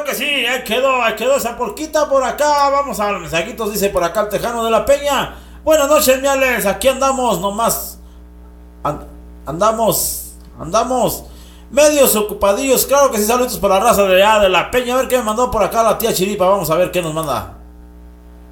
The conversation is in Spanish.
que sí, ahí quedó esa porquita por acá. Vamos a los mensajitos, dice por acá el Tejano de la Peña. Buenas noches, miales, aquí andamos nomás. Andamos medios ocupadillos. Claro que sí, saludos para la raza de allá de la Peña. A ver qué me mandó por acá la tía Chiripa. Vamos a ver qué nos manda.